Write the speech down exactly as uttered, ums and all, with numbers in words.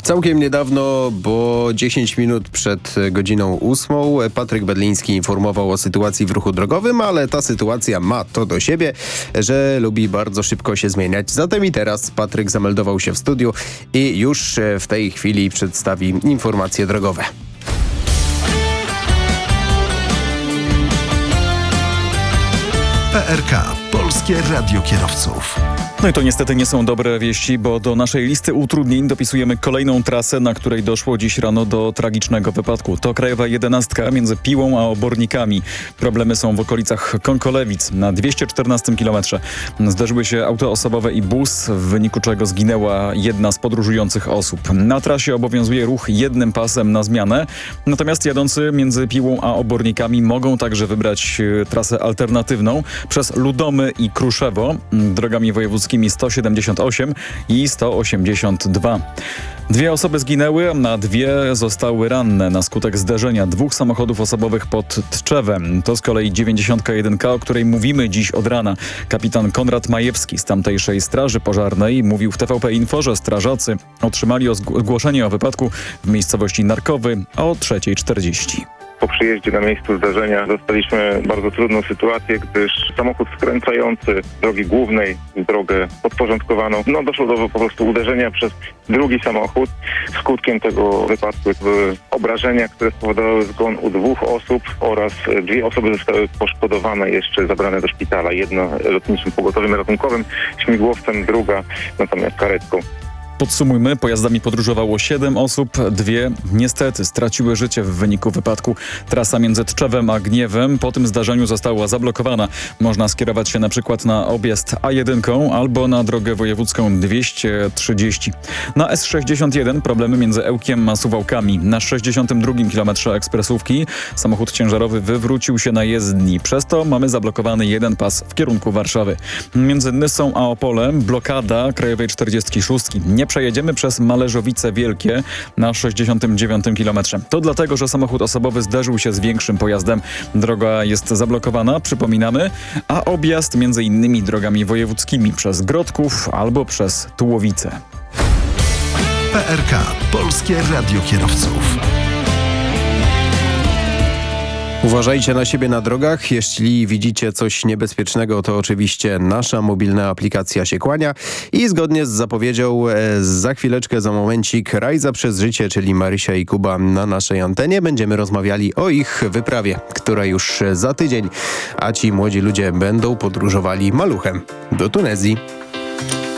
Całkiem niedawno, bo dziesięć minut przed godziną ósmą, Patryk Bedliński informował o sytuacji w ruchu drogowym, ale ta sytuacja ma to do siebie, że lubi bardzo szybko się zmieniać. Zatem i teraz Patryk zameldował się w studiu i już w tej chwili przedstawi informacje drogowe. P R K. Polskie Radio Kierowców. No i to niestety nie są dobre wieści, bo do naszej listy utrudnień dopisujemy kolejną trasę, na której doszło dziś rano do tragicznego wypadku. To krajowa jedenastka między Piłą a Obornikami. Problemy są w okolicach Konkolewic. Na dwieście czternastym kilometrze zderzyły się auto osobowe i bus, w wyniku czego zginęła jedna z podróżujących osób. Na trasie obowiązuje ruch jednym pasem na zmianę, natomiast jadący między Piłą a Obornikami mogą także wybrać trasę alternatywną przez Ludomy i Kruszewo drogami wojewódzkimi sto siedemdziesiąt osiem i sto osiemdziesiąt dwa. Dwie osoby zginęły, a dwie zostały ranne na skutek zderzenia dwóch samochodów osobowych pod Tczewem. To z kolei dziewięćdziesiątka jeden, o której mówimy dziś od rana. Kapitan Konrad Majewski z tamtejszej Straży Pożarnej mówił w T V P Info, że strażacy otrzymali zgłoszenie o wypadku w miejscowości Narkowy o trzeciej czterdzieści. Po przyjeździe na miejscu zdarzenia dostaliśmy bardzo trudną sytuację, gdyż samochód skręcający z drogi głównej w drogę podporządkowaną, no doszło do po prostu uderzenia przez drugi samochód. Skutkiem tego wypadku były obrażenia, które spowodowały zgon u dwóch osób oraz dwie osoby zostały poszkodowane, jeszcze zabrane do szpitala. Jedna lotniczym pogotowiem ratunkowym, śmigłowcem, druga natomiast karetką. Podsumujmy, pojazdami podróżowało siedem osób, dwie niestety straciły życie w wyniku wypadku. Trasa między Tczewem a Gniewem po tym zdarzeniu została zablokowana. Można skierować się na przykład na objazd A jeden albo na drogę wojewódzką dwieście trzydzieści. Na S sześćdziesiąt jeden problemy między Ełkiem a Suwałkami. Na sześćdziesiątym drugim kilometrze ekspresówki samochód ciężarowy wywrócił się na jezdni. Przez to mamy zablokowany jeden pas w kierunku Warszawy. Między Nysą a Opolem blokada krajowej czterdziestki szóstki. Nie przejedziemy przez Malerzowice Wielkie na sześćdziesiątym dziewiątym kilometrze. To dlatego, że samochód osobowy zderzył się z większym pojazdem. Droga jest zablokowana, przypominamy, a objazd między innymi drogami wojewódzkimi przez Grodków albo przez Tułowice. P R K. Polskie Radio Kierowców. Uważajcie na siebie na drogach. Jeśli widzicie coś niebezpiecznego, to oczywiście nasza mobilna aplikacja się kłania i zgodnie z zapowiedzią e, za chwileczkę, za momencik Rajza przez życie, czyli Marysia i Kuba na naszej antenie. Będziemy rozmawiali o ich wyprawie, która już za tydzień, a ci młodzi ludzie będą podróżowali maluchem do Tunezji.